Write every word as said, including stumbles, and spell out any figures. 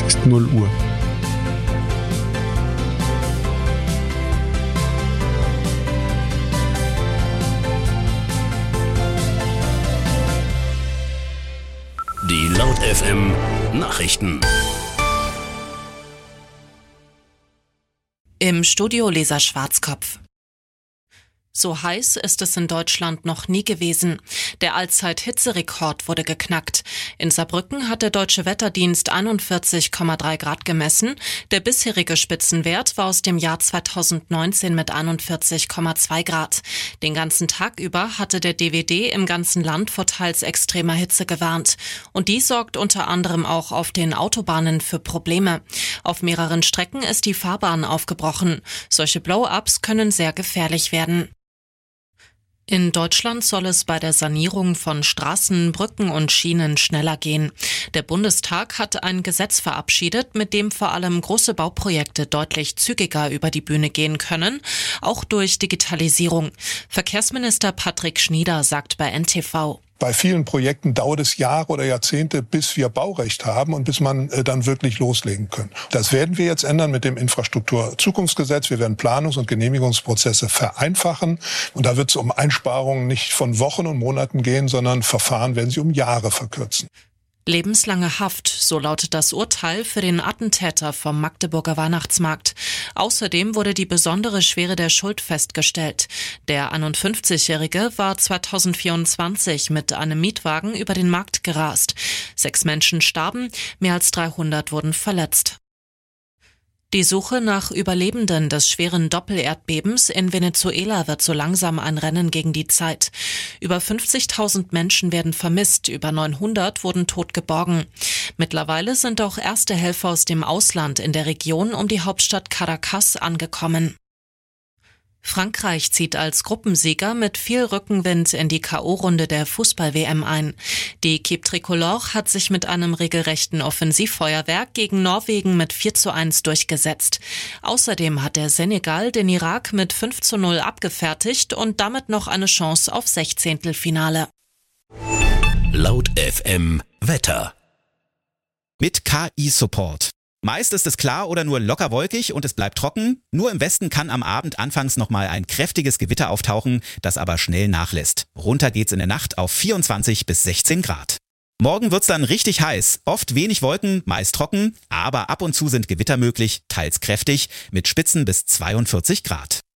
Es ist null Uhr. Die Laut F M Nachrichten. Im Studio Lisa Schwarzkopf. So heiß ist es in Deutschland noch nie gewesen. Der Allzeit-Hitzerekord wurde geknackt. In Saarbrücken hat der Deutsche Wetterdienst einundvierzig Komma drei Grad gemessen. Der bisherige Spitzenwert war aus dem Jahr zweitausendneunzehn mit einundvierzig Komma zwei Grad. Den ganzen Tag über hatte der D W D im ganzen Land vor teils extremer Hitze gewarnt. Und die sorgt unter anderem auch auf den Autobahnen für Probleme. Auf mehreren Strecken ist die Fahrbahn aufgebrochen. Solche Blow-ups können sehr gefährlich werden. In Deutschland soll es bei der Sanierung von Straßen, Brücken und Schienen schneller gehen. Der Bundestag hat ein Gesetz verabschiedet, mit dem vor allem große Bauprojekte deutlich zügiger über die Bühne gehen können, auch durch Digitalisierung. Verkehrsminister Patrick Schnieder sagt bei N T V: Bei vielen Projekten dauert es Jahre oder Jahrzehnte, bis wir Baurecht haben und bis man äh, dann wirklich loslegen können. Das werden wir jetzt ändern mit dem Infrastrukturzukunftsgesetz. Wir werden Planungs- und Genehmigungsprozesse vereinfachen. Und da wird es um Einsparungen nicht von Wochen und Monaten gehen, sondern Verfahren werden sie um Jahre verkürzen. Lebenslange Haft, so lautet das Urteil für den Attentäter vom Magdeburger Weihnachtsmarkt. Außerdem wurde die besondere Schwere der Schuld festgestellt. Der einundfünfzigjährige war zweitausendvierundzwanzig mit einem Mietwagen über den Markt gerast. Sechs Menschen starben, mehr als dreihundert wurden verletzt. Die Suche nach Überlebenden des schweren Doppelerdbebens in Venezuela wird so langsam ein Rennen gegen die Zeit. Über fünfzigtausend Menschen werden vermisst, über neunhundert wurden tot geborgen. Mittlerweile sind auch erste Helfer aus dem Ausland in der Region um die Hauptstadt Caracas angekommen. Frankreich zieht als Gruppensieger mit viel Rückenwind in die K O-Runde der Fußball-W M ein. Die Équipe Tricolore hat sich mit einem regelrechten Offensivfeuerwerk gegen Norwegen mit vier zu eins durchgesetzt. Außerdem hat der Senegal den Irak mit fünf zu null abgefertigt und damit noch eine Chance auf Sechzehntelfinale. Laut F M Wetter. Mit K I-Support. Meist ist es klar oder nur locker wolkig und es bleibt trocken. Nur im Westen kann am Abend anfangs nochmal ein kräftiges Gewitter auftauchen, das aber schnell nachlässt. Runter geht's in der Nacht auf vierundzwanzig bis sechzehn Grad. Morgen wird's dann richtig heiß. Oft wenig Wolken, meist trocken, aber ab und zu sind Gewitter möglich, teils kräftig, mit Spitzen bis zweiundvierzig Grad.